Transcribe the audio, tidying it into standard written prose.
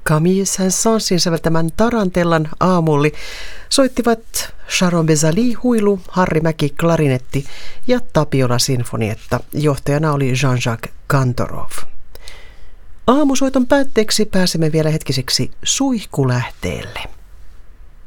Camille Saint-Saënsin säveltämän tarantellan aamulli soittivat Sharon Bezali huilu, Harri Mäki klarinetti ja Tapiola sinfonietta. Johtajana oli Jean-Jacques Kantorov. Aamusoiton päätteeksi pääsemme vielä hetkiseksi Suihkulähteelle.